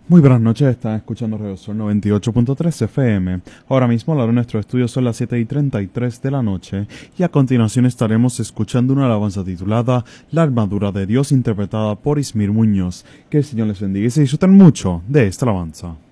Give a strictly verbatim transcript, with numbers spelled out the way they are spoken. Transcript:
Muy buenas noches, están escuchando Radio Sol noventa y ocho punto tres F M. Ahora mismo la hora de nuestro estudio son las siete y treinta y tres de la noche y a continuación estaremos escuchando una alabanza titulada La armadura de Dios, interpretada por Ismir Muñoz. Que el Señor les bendiga y se disfruten mucho de esta alabanza.